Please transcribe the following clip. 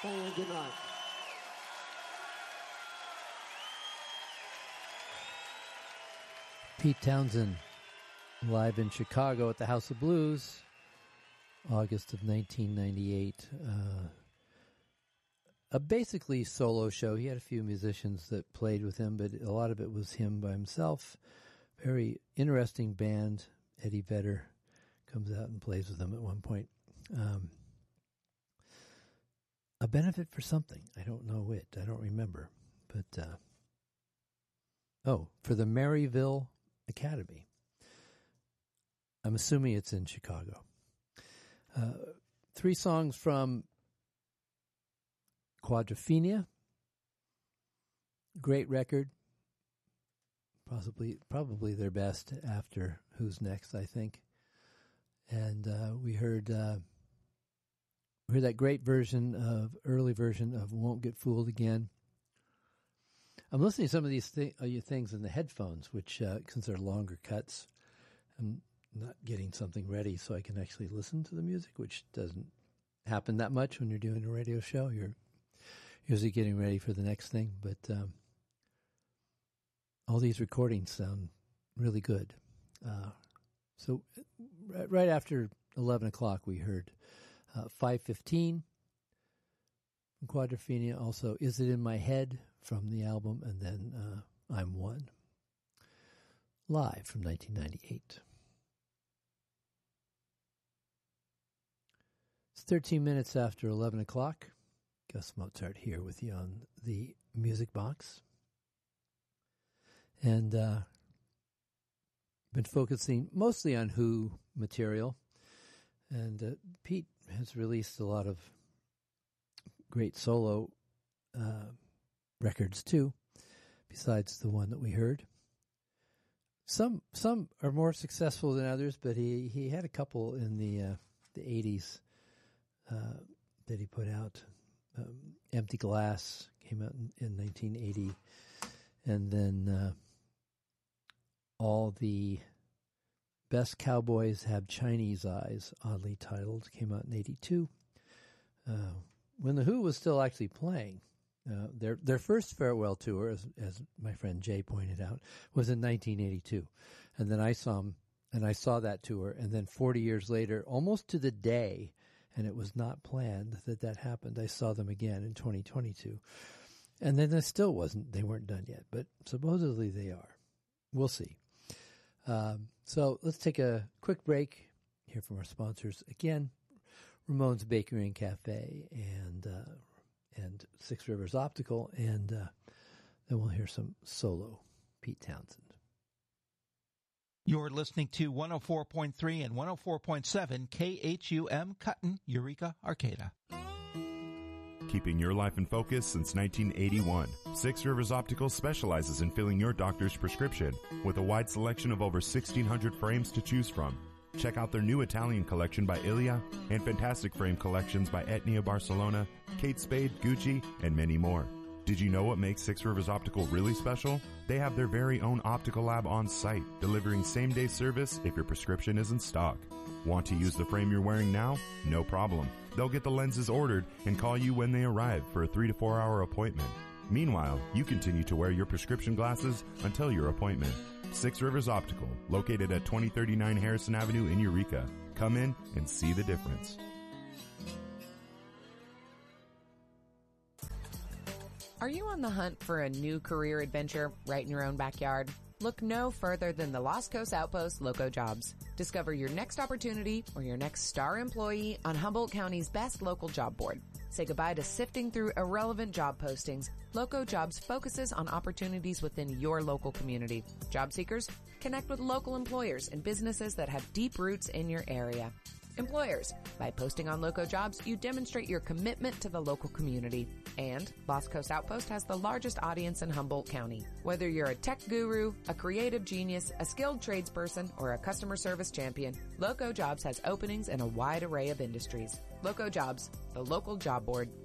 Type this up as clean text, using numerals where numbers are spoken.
Thank you. Good night. Pete Townsend, live in Chicago at the House of Blues, August of 1998. A basically solo show. He had a few musicians that played with him, but a lot of it was him by himself. Very interesting band. Eddie Vedder comes out and plays with them at one point. A benefit for something. I don't know it. I don't remember. But, for the Maryville Academy. I'm assuming it's in Chicago. 3 songs from Quadrophenia. Great record. Probably their best after Who's Next, I think. And we heard that great early version of Won't Get Fooled Again. I'm listening to some of these things in the headphones, which, since they're longer cuts, I'm not getting something ready so I can actually listen to the music, which doesn't happen that much when you're doing a radio show. You're usually getting ready for the next thing, but all these recordings sound really good. So right after 11 o'clock, we heard 5:15 from Quadrophenia. Also, Is It In My Head from the album, and then I'm One, live from 1998. It's 13 minutes after 11 o'clock. Gus Mozart here with you on the Music Box. And been focusing mostly on Who material. And Pete has released a lot of great solo records too, besides the one that we heard. Some are more successful than others, but he had a couple in the 80s that he put out. Empty Glass came out in 1980, and then All the Best Cowboys Have Chinese Eyes, oddly titled, came out in 82. When the Who was still actually playing. Their first farewell tour, as my friend Jay pointed out, was in 1982. And then I saw him, and I saw that tour, and then 40 years later, almost to the day, and it was not planned that happened, I saw them again in 2022. And then they weren't done yet, but supposedly they are. We'll see. So let's take a quick break, hear from our sponsors again, Ramon's Bakery and Cafe, and Six Rivers Optical, and then we'll hear some solo Pete Townsend. You're listening to 104.3 and 104.7 KHUM Cutton, Eureka, Arcata. Keeping your life in focus since 1981, Six Rivers Optical specializes in filling your doctor's prescription with a wide selection of over 1,600 frames to choose from. Check out their new Italian collection by Ilia and fantastic frame collections by Etnia Barcelona, Kate Spade, Gucci, and many more. Did you know what makes Six Rivers Optical really special? They have their very own optical lab on site, delivering same-day service if your prescription is in stock. Want to use the frame you're wearing now? No problem. They'll get the lenses ordered and call you when they arrive for a 3 to 4 hour appointment. Meanwhile, you continue to wear your prescription glasses until your appointment. Six Rivers Optical, located at 2039 Harrison Avenue in Eureka. Come in and see the difference. Are you on the hunt for a new career adventure right in your own backyard? Look no further than the Los Coast Outpost Loco Jobs. Discover your next opportunity or your next star employee on Humboldt County's best local job board. Say goodbye to sifting through irrelevant job postings. Loco Jobs focuses on opportunities within your local community. Job seekers, connect with local employers and businesses that have deep roots in your area. Employers, by posting on Loco Jobs, you demonstrate your commitment to the local community. And Los Coast Outpost has the largest audience in Humboldt County. Whether you're a tech guru, a creative genius, a skilled tradesperson, or a customer service champion, Loco Jobs has openings in a wide array of industries. Loco Jobs, the local job board.